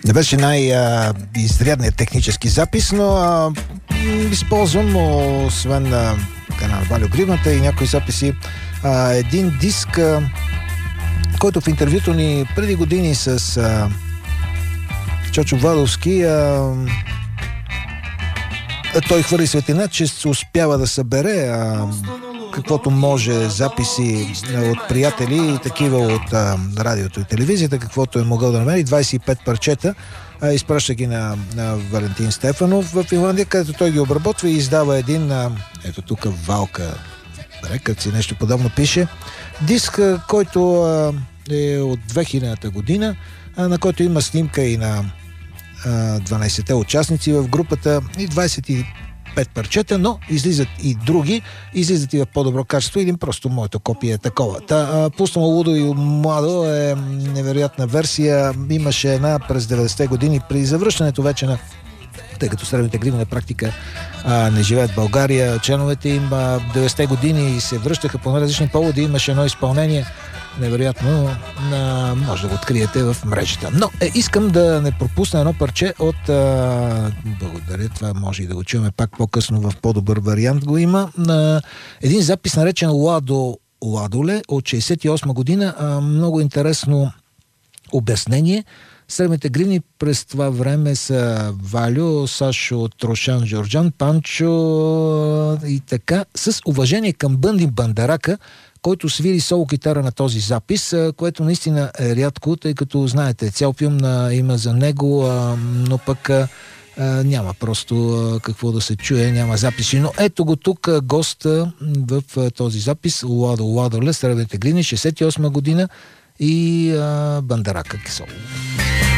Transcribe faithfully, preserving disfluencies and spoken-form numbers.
Не беше най-изрядният технически запис, но а, използвам, освен а, на Валю Гривната и някои записи, а, един диск, а, който в интервюто ни преди години с а, Чочо Владовски, а, той хвърли светлина, че успява да събере а, каквото може записи от приятели, такива от а, радиото и телевизията, каквото е могъл да намери, двайсет и пет парчета, а, изпраща ги на, на Валентин Стефанов в Финландия, където той ги обработва и издава един, а, ето тук Валка Рекърдс, нещо подобно пише, диск, който а, е от две хилядната година, а, на който има снимка и на дванайсетте участници в групата и двайсет и пет парчета, но излизат и други, излизат и в по-добро качество, или просто моето копие е такова. Та, пуснало Лудо и младо е невероятна версия. Имаше една през деветдесетте години при завръщането вече на, тъй като Сребърните гриви на практика а, не живеят в България, членовете им а, деветдесетте години се връщаха по различни поводи, имаше едно изпълнение невероятно, а, може да го откриете в мрежата. Но е, искам да не пропусна едно парче от а, благодаря, това може и да го чуваме пак по-късно в по-добър вариант го има, на един запис наречен Ладо Ладоле от шейсет и осма година. А, много интересно обяснение. Сребърните гривни през това време са Валю, Сашо, Трошан, Жорджан, Панчо и така, с уважение към Бънди Бандарака, който свири соло китара на този запис, което наистина е рядко, тъй като, знаете, цял филм на има за него, но пък няма просто какво да се чуе, няма записи. Но ето го тук госта в този запис, Ладо Ладоле, Сребърните гривни, шейсет и осма година и Бандарака соло.